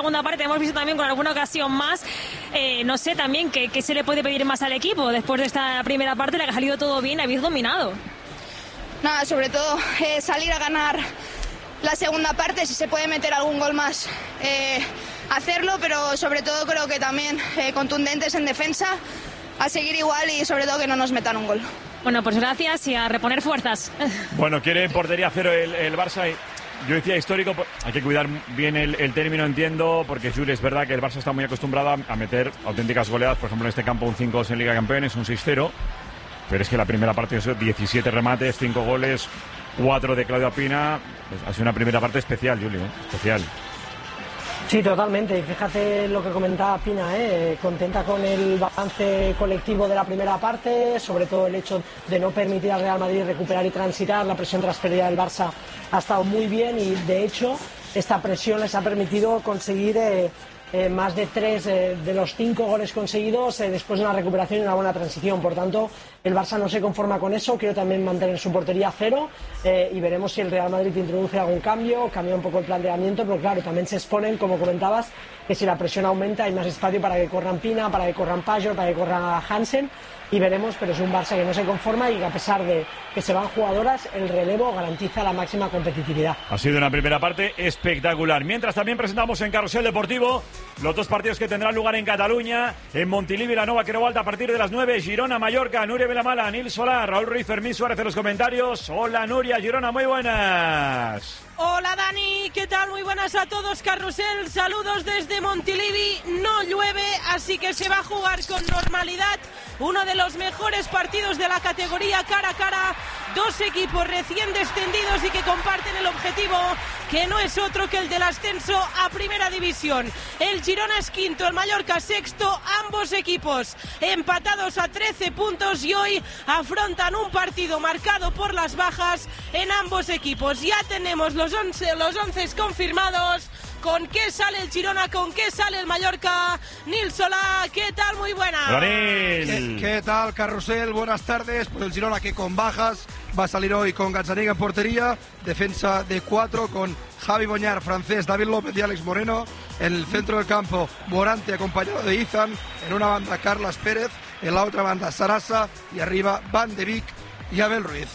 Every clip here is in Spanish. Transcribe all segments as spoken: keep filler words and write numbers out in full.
segunda parte hemos visto también con alguna ocasión más. Eh, no sé también qué, qué se le puede pedir más al equipo después de esta primera parte, la que ha salido todo bien, habéis dominado. Nada, sobre todo eh, salir a ganar la segunda parte, si se puede meter algún gol más, eh, hacerlo, pero sobre todo creo que también eh, contundentes en defensa, a seguir igual y sobre todo que no nos metan un gol. Bueno, pues gracias y a reponer fuerzas. Bueno, quiere portería cero el, el Barça. Y yo decía histórico, hay que cuidar bien el, el término, entiendo, porque Jules, es verdad que el Barça está muy acostumbrado a meter auténticas goleadas, por ejemplo en este campo un cinco dos en Liga de Campeones, un seis cero, pero es que la primera parte son diecisiete remates, cinco goles, cuatro de Claudio Pina, pues ha sido una primera parte especial, Juli, ¿eh? Especial. Sí, totalmente. Y fíjate lo que comentaba Pina, ¿eh? Contenta con el balance colectivo de la primera parte, sobre todo el hecho de no permitir al Real Madrid recuperar y transitar. La presión transferida del Barça ha estado muy bien y, de hecho, esta presión les ha permitido conseguir eh, eh, más de tres eh, de los cinco goles conseguidos eh, después de una recuperación y una buena transición. Por tanto, el Barça no se conforma con eso, quiere también mantener su portería a cero eh, y veremos si el Real Madrid introduce algún cambio, cambia un poco el planteamiento, pero claro, también se exponen, como comentabas, que si la presión aumenta hay más espacio para que corran Pina, para que corran Pajor, para que corran Hansen y veremos, pero es un Barça que no se conforma y que a pesar de que se van jugadoras, el relevo garantiza la máxima competitividad. Ha sido una primera parte espectacular. Mientras también presentamos en Carrusel Deportivo los dos partidos que tendrán lugar en Cataluña, en Montilivi, la Nova Creu Alta a partir de las nueve, Girona, Mallorca, Nuria Vilamala, Nil Solá, Raúl Ruiz, Fermín Suárez en los comentarios. Hola Nuria, Girona, muy buenas. Hola Dani, ¿qué tal? Muy buenas a todos, Carrusel, saludos desde Montilivi, no llueve, así que se va a jugar con normalidad, uno de los mejores partidos de la categoría cara a cara, dos equipos recién descendidos y que comparten el objetivo, que no es otro que el del ascenso a Primera División. El Girona es quinto, el Mallorca sexto, ambos equipos empatados a trece puntos y hoy afrontan un partido marcado por las bajas en ambos equipos. Ya tenemos los Los once, los once confirmados. ¿Con qué sale el Girona? ¿Con qué sale el Mallorca? Nil Solá, ¿qué tal? Muy buenas. ¿Qué, ¿Qué tal, Carrusel? Buenas tardes. Pues el Girona, que con bajas va a salir hoy con Gazzaniga en portería, defensa de cuatro con Javi Boñar, francés, David López y Alex Moreno. En el centro del campo, Morante acompañado de Izan. En una banda, Carlas Pérez. En la otra banda, Sarasa. Y arriba, Van de Beek y Abel Ruiz.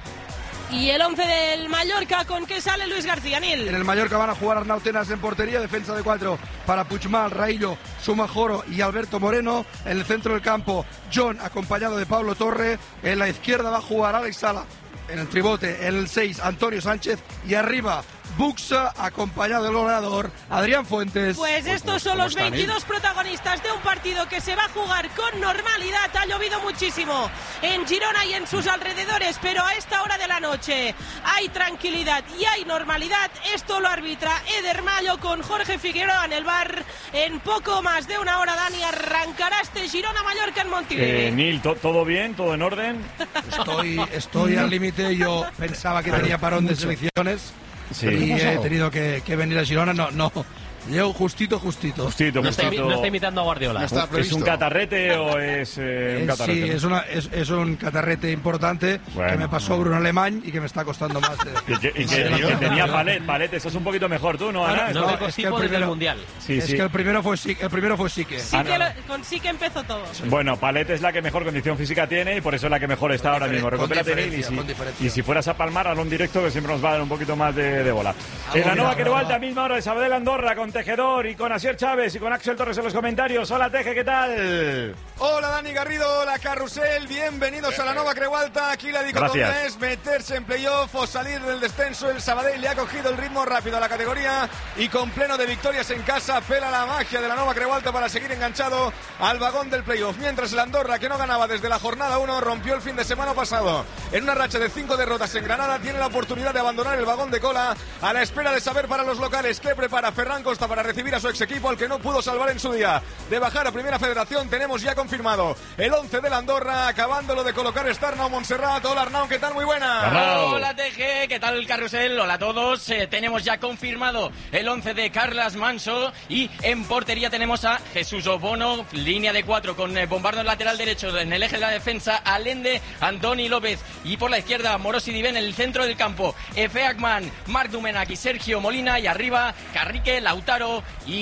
Y el once del Mallorca, ¿con qué sale Luis García, Nil? En el Mallorca van a jugar Arnau Tenas en portería, defensa de cuatro para Puigmal, Raillo, Sumajoro y Alberto Moreno. En el centro del campo, John acompañado de Pablo Torre. En la izquierda va a jugar Alex Sala. En el tribote, en el seis, Antonio Sánchez. Y arriba, Buxa, acompañado del goleador Adrián Fuentes. Pues estos son los veintidós protagonistas de un partido que se va a jugar con normalidad. Ha llovido muchísimo en Girona y en sus alrededores, pero a esta hora de la noche hay tranquilidad y hay normalidad. Esto lo arbitra Eder Mayo con Jorge Figueroa en el bar. En poco más de una hora, Dani, arrancará este Girona-Mallorca en Montilivi. Eh, Nil, ¿to- ¿todo bien? ¿Todo en orden? Estoy, estoy al límite. Yo pensaba que tenía parón de selecciones. Sí. Y he tenido que, que venir a Girona. No, no. Llego justito, justito. Justito, No está, justito. no está imitando a Guardiola. No ¿Es un catarrete o es eh, un Eh, catarrete? sí, es, una, es, es un catarrete importante Bueno. que me pasó Bruno Alemán y que me está costando más. De, Y que, y que- Sí, y que no, tenía no, Palet, Palet, eso es un poquito mejor tú, ¿no, Ana? No, no, no, es que tipo el desde el primero- Mundial. Sí, es sí. que el primero fue sí, el primero fue Sique. Sí Ah, que no. lo- con sí que empezó todo. Bueno, Palet es la que mejor condición física tiene y por eso es la que mejor está Con ahora mismo. diferen- con Recupérate, Nil, y diferencia, si, con diferencia. y si fueras a palmar, hazlo en directo, que siempre nos va a dar un poquito más de, de bola. En la mira, Nova Creu bravo. Alta, misma hora de Sabadell Andorra, con Tejedor y con Asier Chávez y con Axel Torres en los comentarios. Hola, Teje, ¿qué tal? Hola Dani Garrido, hola Carrusel, bienvenidos a la Nova Creu Alta. Aquí la dicotomía Gracias. es meterse en playoff o salir del descenso. El Sabadell le ha cogido el ritmo rápido a la categoría y con pleno de victorias en casa pela la magia de la Nova Creu Alta para seguir enganchado al vagón del playoff. Mientras el Andorra, que no ganaba desde la jornada uno, rompió el fin de semana pasado en una racha de cinco derrotas en Granada, tiene la oportunidad de abandonar el vagón de cola a la espera de saber para los locales qué prepara Ferran Costa para recibir a su ex equipo, al que no pudo salvar en su día de bajar a Primera Federación. Tenemos ya confirmado el once del Andorra, acabándolo de colocar está Arnau Montserrat. Hola Arnau, ¿qué tal? Muy buena. Arnau. Hola T G, ¿qué tal Carrusel? Hola a todos. Eh, tenemos ya confirmado el once de Carlas Manso y en portería tenemos a Jesús Obono, línea de cuatro con eh, Bombardo en lateral derecho, en el eje de la defensa Allende, Antoni López y por la izquierda Morosi Diven en el centro del campo, Efe Akman, Marc Dumenac y Sergio Molina y arriba Carrique, Lautaro y